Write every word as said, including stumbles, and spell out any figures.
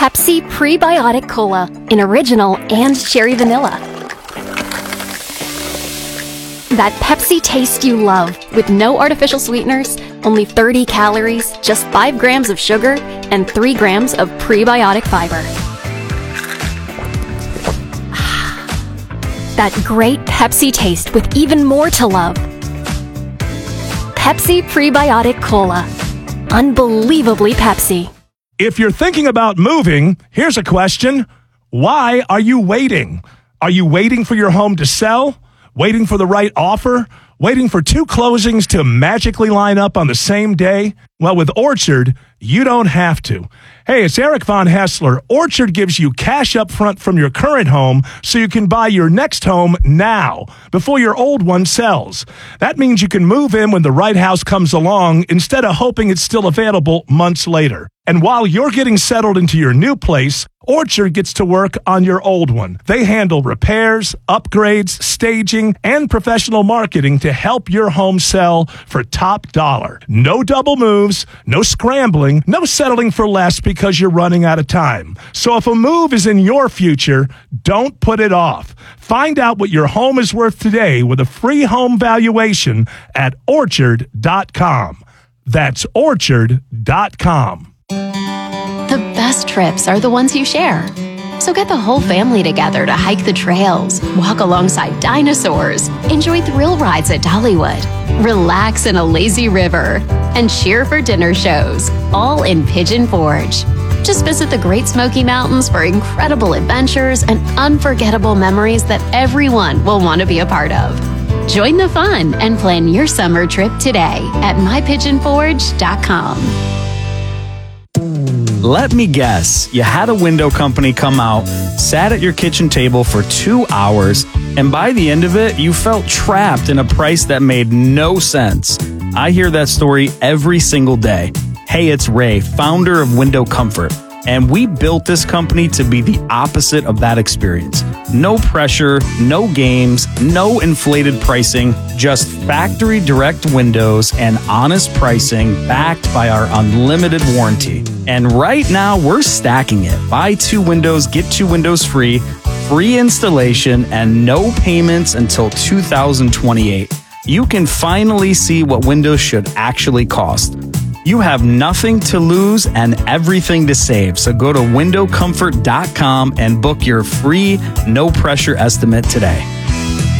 Pepsi Prebiotic Cola in original and cherry vanilla. That Pepsi taste you love, with no artificial sweeteners, only thirty calories, just five grams of sugar, and three grams of prebiotic fiber. That great Pepsi taste with even more to love. Pepsi Prebiotic Cola. Unbelievably Pepsi. If you're thinking about moving, here's a question. Why are you waiting? Are you waiting for your home to sell? Waiting for the right offer? Waiting for two closings to magically line up on the same day? Well, with Orchard, you don't have to. Hey, it's Eric Von Hessler. Orchard gives you cash up front from your current home so you can buy your next home now, before your old one sells. That means you can move in when the right house comes along instead of hoping it's still available months later. And while you're getting settled into your new place, Orchard gets to work on your old one. They handle repairs, upgrades, staging, and professional marketing to help your home sell for top dollar. No double moves, no scrambling, no settling for less because you're running out of time. So if a move is in your future, don't put it off. Find out what your home is worth today with a free home valuation at orchard dot com. That's orchard dot com. The best trips are the ones you share. So get the whole family together to hike the trails, walk alongside dinosaurs, enjoy thrill rides at Dollywood, relax in a lazy river, and cheer for dinner shows, all in Pigeon Forge. Just visit the Great Smoky Mountains for incredible adventures and unforgettable memories that everyone will want to be a part of. Join the fun and plan your summer trip today at my pigeon forge dot com. Let me guess, you had a window company come out, sat at your kitchen table for two hours, and by the end of it, you felt trapped in a price that made no sense. I hear that story every single day. Hey, it's Ray, founder of Window Comfort, and we built this company to be the opposite of that experience. No pressure, no games, no inflated pricing, just factory direct windows and honest pricing backed by our unlimited warranty. And right now, we're stacking it. Buy two windows, get two windows free, free installation, and no payments until two thousand twenty-eight. You can finally see what windows should actually cost. You have nothing to lose and everything to save. So go to window comfort dot com and book your free, no pressure estimate today.